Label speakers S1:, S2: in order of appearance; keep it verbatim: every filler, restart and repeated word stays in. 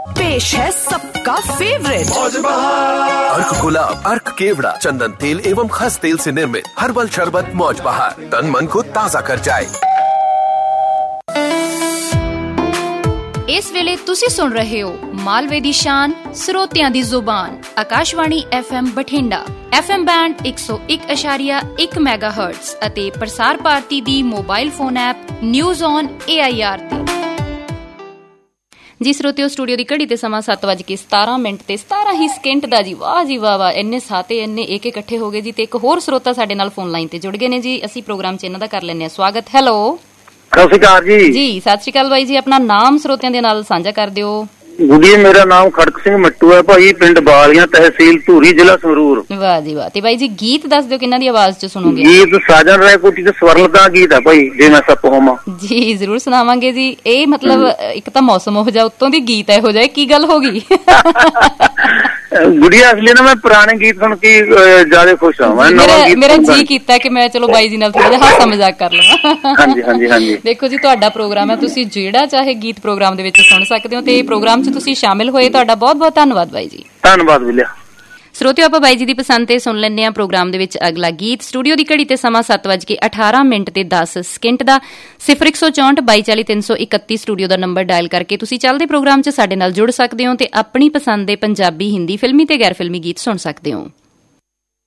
S1: पेश है सबका फेवरेट
S2: मौज बहार।
S3: अर्क गुलाब, अर्क केवड़ा, चंदन तेल एवं खस तेल से निर्मित हर्बल शरबत मौज बहार तन मन को ताजा कर जाए।
S4: इस वेले तुसी सुन रहे हो मालवे दी शान, ਸਰੋਤਿਆਂ ਦੀ ਜ਼ੁਬਾਨ, Akashvani F M Bathinda, F M band एक सौ एक इशारिया एक ਮੈਗਾਹਰਟਜ਼ ਅਤੇ ਪ੍ਰਸਾਰ ਭਾਰਤੀ ਦੀ mobile phone app news on A I R ਤੇ। ਜੀ ਸਰੋਤਿਓ, ਸਟੂਡੀਓ ਦੀ ਘੜੀ ਤੇ ਸਮਾਂ ਸੱਤ ਵੱਜ ਕੇ ਸਤਾਰਾਂ ਮਿੰਟ ਤੇ ਸਤਾਰਾਂ ਹੀ ਸਕਿੰਟ ਦਾ ਜੀ। ਵਾਹ ਜੀ ਵਾਹ ਵਾਹ, ਇੰਨੇ ਸਾਤੇ ਇੰਨੇ ਇੱਕ ਇਕੱਠੇ ਹੋ ਗਏ ਜੀ। ਤੇ ਇੱਕ ਹੋਰ ਸਰੋਤਾ ਸਾਡੇ ਨਾਲ ਫੋਨ ਲਾਈਨ ਤੇ ਜੁੜ ਗਏ ਨੇ ਜੀ। ਅਸੀਂ ਪ੍ਰੋਗਰਾਮ ਚ ਇਹਨਾਂ ਦਾ ਕਰ ਲੈਂਦੇ ਹਾਂ ਸਵਾਗਤ। ਹੈਲੋ,
S5: ਸਤਿ ਸ਼੍ਰੀ ਅਕਾਲ ਜੀ।
S4: ਜੀ ਸਤਿ ਸ਼੍ਰੀ ਅਕਾਲ ਬਾਈ ਜੀ, ਆਪਣਾ ਨਾਮ ਸਰੋਤਿਆਂ ਦੇ ਨਾਲ ਸਾਂਝਾ ਕਰ ਦਿਓ।
S5: ਗੁੱਡੀ, ਮੇਰਾ ਨਾਮ ਖੜਕ ਸਿੰਘ ਮੱਟੂ ਹੈ ਭਾਈ, ਪਿੰਡ ਬਾਲੀਆਂ, ਤਹਿਸੀਲ ਧੂਰੀ, ਜ਼ਿਲ੍ਹਾ ਸੰਗਰੂਰ।
S4: ਵਾਹ ਜੀ ਵਾਹ। ਤੇ ਬਾਈ ਜੀ ਗੀਤ ਦੱਸ ਦਿਓ ਕਿਹਨਾਂ ਦੀ ਆਵਾਜ਼ ਚ ਸੁਣੋਗੇ?
S5: ਗੀਤ ਸਾਜਨ ਰਾਏ ਕੋਟੀ ਤੇ ਸਵਰਲ ਦਾ ਗੀਤ ਹੈ ਭਾਈ, ਜੇ ਮੈਂ ਸੱਪ ਹੋਵਾਂ।
S4: ਜੀ ਜ਼ਰੂਰ ਸੁਣਾਵਾਂਗੇ ਜੀ। ਇਹ ਮਤਲਬ ਇੱਕ ਤਾਂ ਮੌਸਮ ਹੋ ਜਾ, ਉੱਤੋਂ ਦੀ ਗੀਤ ਇਹੋ ਜਿਹਾ, ਕੀ ਗੱਲ ਹੋ ਗਈ?
S5: ਗੁੜੀਆ ਅਸਲੀ ਨਾ ਮੈਂ ਪੁਰਾਣੇ ਗੀਤ ਸੁਣ ਕੇ ਜਿਆਦਾ ਖੁਸ਼ ਹਾਂ।
S4: ਮੇਰਾ ਜੀ ਕੀਤਾ ਕਿ ਮੈਂ ਚਲੋ ਬਾਈ ਜੀ ਨਾਲ ਥੋੜਾ ਜਿਹਾ ਹਾਸਾ ਮਜ਼ਾਕ ਕਰ ਲਵਾਂ।
S5: ਹਾਂਜੀ ਹਾਂਜੀ ਹਾਂਜੀ। ਦੇਖੋ
S4: ਜੀ, ਤੁਹਾਡਾ ਪ੍ਰੋਗਰਾਮ ਹੈ, ਤੁਸੀਂ ਜਿਹੜਾ ਚਾਹੇ ਗੀਤ ਪ੍ਰੋਗਰਾਮ ਦੇ ਵਿੱਚ ਸੁਣ ਸਕਦੇ ਹੋ ਤੇ ਪ੍ਰੋਗਰਾਮ ਚ ਤੁਸੀਂ ਸ਼ਾਮਿਲ ਹੋਏ, ਤੁਹਾਡਾ ਬਹੁਤ ਬਹੁਤ ਧੰਨਵਾਦ ਬਾਈ ਜੀ।
S5: ਧੰਨਵਾਦ ਵੀਲਿਆ।
S4: ਸਰੋਤਿਓ, ਆਪਾਂ ਬਾਈ ਜੀ ਦੀ ਪਸੰਦ ਤੇ ਸੁਣ ਲੈਂਦੇ ਹਾਂ ਪ੍ਰੋਗਰਾਮ ਦੇ ਵਿੱਚ ਅਗਲਾ ਗੀਤ। ਸਟੂਡੀਓ ਦੀ ਘੜੀ ਤੇ ਸਮਾਂ ਸੱਤ ਵੱਜ ਕੇ ਅਠਾਰਾਂ ਮਿੰਟ ਤੇ ਦਸ ਸਕਿੰਟ ਦਾ। ਸਿਫਰ ਇੱਕ ਸੌ ਚੌਂਹਠ ਬਾਈ ਚਾਲੀ ਤਿੰਨ ਸੌ ਇਕੱਤੀ ਸਟੂਡੀਓ ਦਾ ਨੰਬਰ ਡਾਇਲ ਕਰਕੇ ਤੁਸੀਂ ਚੱਲਦੇ ਪ੍ਰੋਗਰਾਮ ਚ ਸਾਡੇ ਨਾਲ ਜੁੜ ਸਕਦੇ ਹੋ ਤੇ ਆਪਣੀ ਪਸੰਦ ਦੇ ਪੰਜਾਬੀ, ਹਿੰਦੀ, ਫਿਲਮੀ ਤੇ ਗੈਰ ਫਿਲਮੀ ਗੀਤ ਸੁਣ ਸਕਦੇ ਹੋ।